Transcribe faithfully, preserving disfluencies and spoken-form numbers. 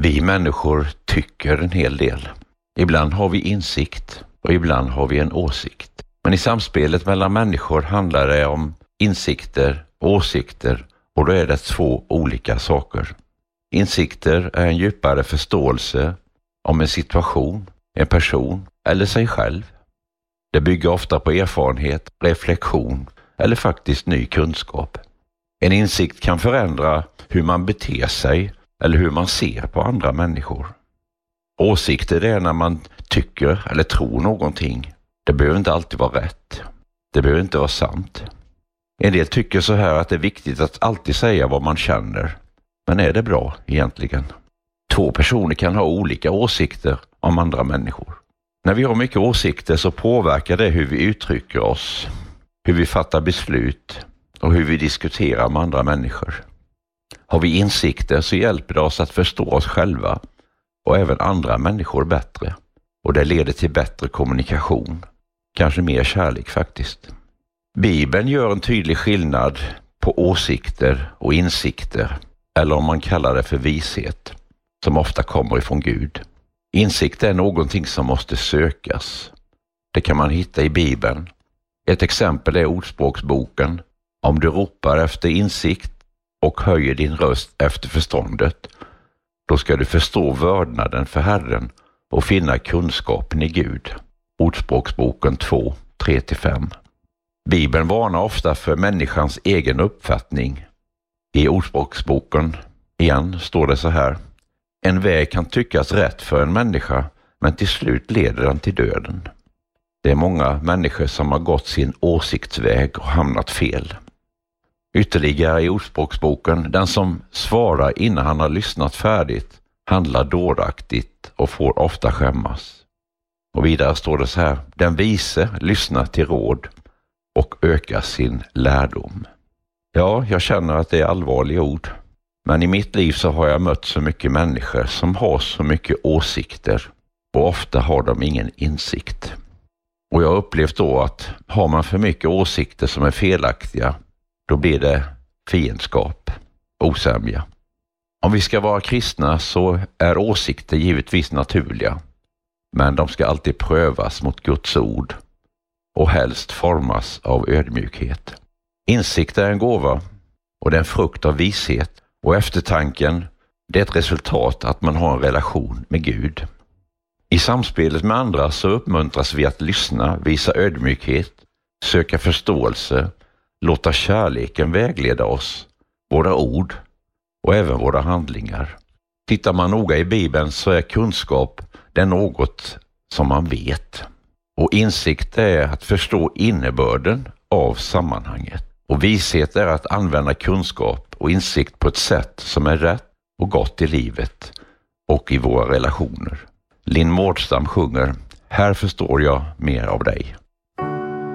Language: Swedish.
Vi människor tycker en hel del. Ibland har vi insikt och ibland har vi en åsikt. Men i samspelet mellan människor handlar det om insikter och åsikter, och då är det två olika saker. Insikter är en djupare förståelse om en situation, en person eller sig själv. Det bygger ofta på erfarenhet, reflektion eller faktiskt ny kunskap. En insikt kan förändra hur man beter sig eller hur man ser på andra människor. Åsikter är när man tycker eller tror någonting. Det behöver inte alltid vara rätt. Det behöver inte vara sant. En del tycker så här att det är viktigt att alltid säga vad man känner. Men är det bra egentligen? Två personer kan ha olika åsikter om andra människor. När vi har mycket åsikter så påverkar det hur vi uttrycker oss, hur vi fattar beslut och hur vi diskuterar med andra människor. Har vi insikter så hjälper det oss att förstå oss själva och även andra människor bättre. Och det leder till bättre kommunikation. Kanske mer kärlek faktiskt. Bibeln gör en tydlig skillnad på åsikter och insikter, eller om man kallar det för vishet, som ofta kommer ifrån Gud. Insikt är någonting som måste sökas. Det kan man hitta i Bibeln. Ett exempel är Ordspråksboken. Om du ropar efter insikt och höjer din röst efter förståndet, då ska du förstå vördnaden för Herren och finna kunskapen i Gud. Ordspråksboken två, tre till fem. Bibeln varnar ofta för människans egen uppfattning. I Ordspråksboken igen står det så här: en väg kan tyckas rätt för en människa, men till slut leder den till döden. Det är många människor som har gått sin åsiktsväg och hamnat fel. Ytterligare i Ordspråksboken: den som svarar innan han har lyssnat färdigt handlar dåraktigt och får ofta skämmas. Och vidare står det så här: den vise lyssnar till råd och ökar sin lärdom. Ja, jag känner att det är allvarliga ord. Men i mitt liv så har jag mött så mycket människor som har så mycket åsikter, och ofta har de ingen insikt. Och jag har upplevt då att har man för mycket åsikter som är felaktiga, då blir det fiendskap, osämja. Om vi ska vara kristna så är åsikter givetvis naturliga, men de ska alltid prövas mot Guds ord och helst formas av ödmjukhet. Insikt är en gåva och det är en frukt av vishet, och eftertanken, det är ett resultat att man har en relation med Gud. I samspelet med andra så uppmuntras vi att lyssna, visa ödmjukhet, söka förståelse, låta kärleken vägleda oss, våra ord och även våra handlingar. Tittar man noga i Bibeln så är kunskap det är något som man vet. Och insikt är att förstå innebörden av sammanhanget. Och vishet är att använda kunskap och insikt på ett sätt som är rätt och gott i livet och i våra relationer. Linn Mårdstam sjunger: här förstår jag mer av dig.